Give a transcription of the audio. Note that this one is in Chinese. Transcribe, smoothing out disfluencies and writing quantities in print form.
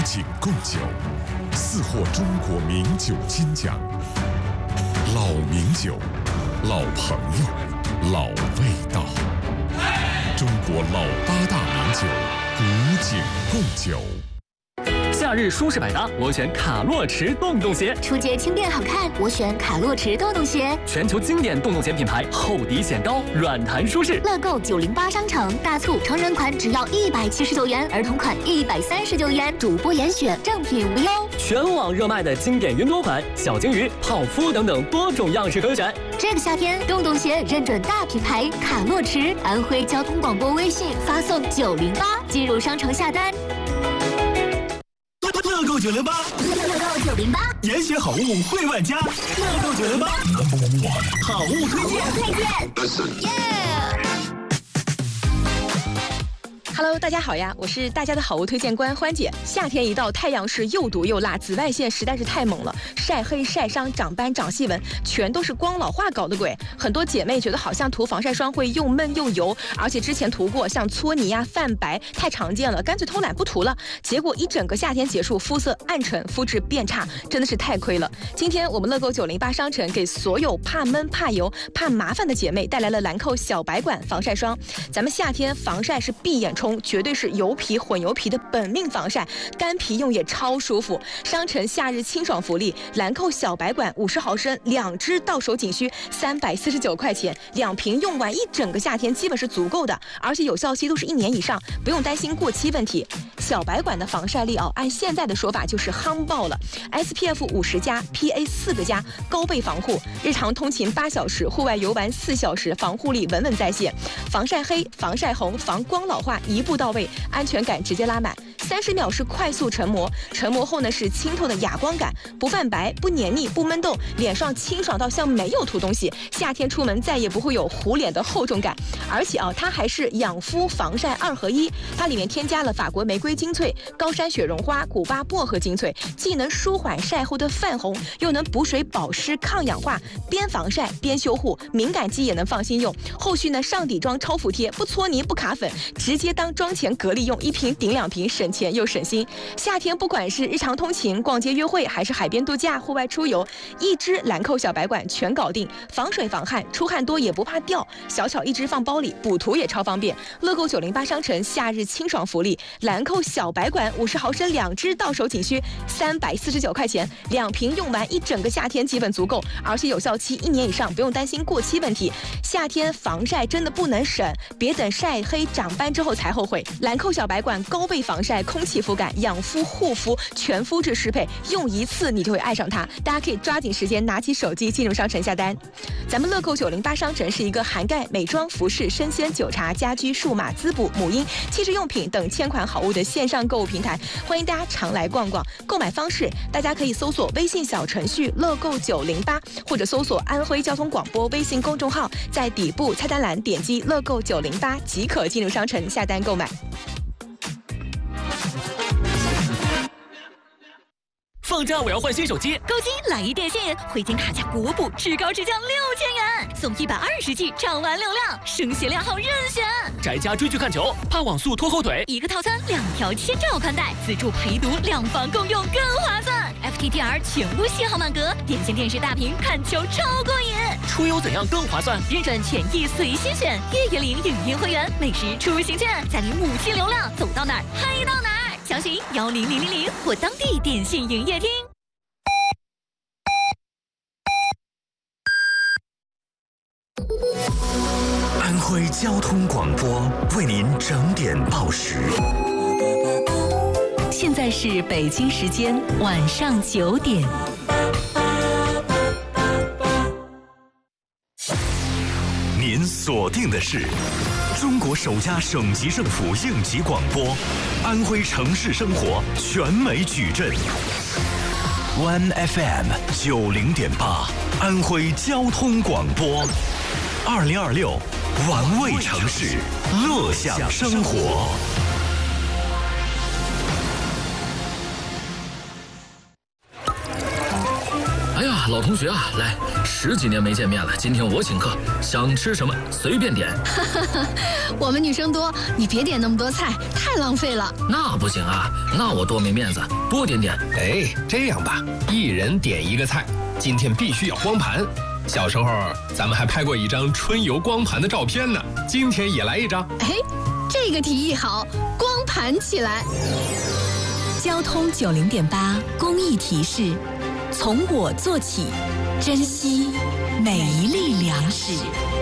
景贡酒，4获中国名酒金奖。老名酒，老朋友，老味道。中国老8大名酒，古井贡酒。 夏日舒适百搭，我选卡洛驰洞洞鞋。 出街轻便好看，我选卡洛驰洞洞鞋。 全球经典洞洞鞋品牌，厚底显高，软弹舒适。 乐购908商城大促，成人款只要179元，儿童款139元，主播严选，正品无忧。 全网热卖的经典云朵款、小金鱼、泡芙等等多种样式可选。 这个夏天，洞洞鞋认准大品牌卡洛驰，安徽交通广播微信发送908进入商城下单。 乐购908， 乐购908， 严选好物惠万家。乐购908，好物推荐。 Hello， 大家好呀，我是大家的好物推荐官欢姐。夏天一到，太阳是又毒又辣，紫外线实在是太猛了，晒黑、晒伤、长斑、长细纹，全都是光老化搞的鬼。很多姐妹觉得好像涂防晒霜会又闷又油，而且之前涂过，像搓泥呀、泛白太常见了，干脆偷懒不涂了。结果一整个夏天结束，肤色暗沉，肤质变差，真的是太亏了。今天我们乐购908商城给所有怕闷、怕油、怕麻烦的姐妹带来了兰蔻小白管防晒霜。咱们夏天防晒是闭眼冲，绝对是油皮混油皮的本命防晒，干皮用也超舒服。商城夏日清爽福利，兰蔻小白管50毫升2支到手仅需349块钱，2瓶用完一整个夏天基本是足够的，而且有效期都是1年以上，不用担心过期问题。小白管的防晒力按现在的说法就是夯爆了 ，SPF 50+，PA 4个+，高倍防护，日常通勤8小时，户外游玩4小时，防护力稳稳在线，防晒黑、防晒红、防光老化一步到位，安全感直接拉满。30秒是快速成膜，成膜后呢是清透的哑光感，不泛白、不黏腻、不闷痘，脸上清爽到像没有涂东西。夏天出门再也不会有糊脸的厚重感，而且它还是养肤防晒2合1，它里面添加了法国玫瑰精粹、高山雪绒花、古巴薄荷精粹，既能舒缓晒后的泛红，又能补水保湿抗氧化，边防晒边修护，敏感肌也能放心用。后续呢上底妆超服帖，不搓泥不卡粉，直接当妆前隔离用，1瓶顶2瓶，省钱又省心。夏天不管是日常通勤、逛街约会，还是海边度假、户外出游，一支兰蔻小白管全搞定，防水防汗，出汗多也不怕掉，小巧一支放包里，补涂也超方便。乐购908商城夏日清爽福利，兰蔻小白管50毫升2支到手仅需349块钱，2瓶用完一整个夏天基本足够，而且有效期1年以上，不用担心过期问题。夏天防晒真的不能省，别等晒黑长斑之后才后悔。兰蔻小白管高倍防晒、空气肤感、养肤护肤，全肤质适配，用一次你就会爱上它。大家可以抓紧时间拿起手机进入商城下单。咱们乐购908商城是一个涵盖美妆、服饰、生鲜、酒茶、家居、数码、滋补、母婴、汽车用品等1000款好物的线上购物平台，欢迎大家常来逛逛。购买方式，大家可以搜索微信小程序乐购908，或者搜索安徽交通广播微信公众号，在底部菜单栏点击乐购908即可进入商城下单购买。 放假我要换新手机， 购机来一电信，汇金卡价国补，至高至降6000元，送120G 畅玩流量，声协量号任选。 宅家追剧看球，怕网速拖后腿， 一个套餐2条千兆宽带，自助陪读，2房共用更划算。FTTR 全屋信号满格，电信电视大屏看球超过瘾。 出游怎样更划算？ 认准权益随心选，月月领影音会员，每时出行券，再领5G流量，走到哪儿嗨到哪儿。详询10000或当地电信营业厅。 安徽交通广播为您整点报时。 现在是北京时间晚上9点。 您锁定的是中国首家省级政府应急广播，安徽城市生活全美矩阵。One FM 90.8，安徽交通广播，2026玩味城市，乐享生活。 哎呀， 老同学啊，来，10几年没见面了，今天我请客，想吃什么随便点。 我们女生多，你别点那么多菜，太浪费了。 那不行啊，那我多没面子，多点点。 哎，这样吧，1人点1个菜，今天必须要光盘。小时候咱们还拍过一张春游光盘的照片呢，今天也来一张。 哎，这个提议好，光盘起来。 交通90.8公益提示：从我做起，珍惜每一粒粮食。